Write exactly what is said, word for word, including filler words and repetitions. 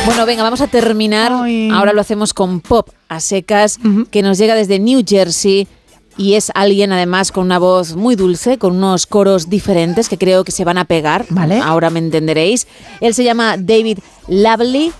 Bueno, venga, vamos a terminar. Ay. Ahora lo hacemos con pop a secas, Uh-huh. que nos llega desde New Jersey. Y es alguien, además, con una voz muy dulce, con unos coros diferentes que creo que se van a pegar. Vale. Ahora me entenderéis. Él se llama David Lovely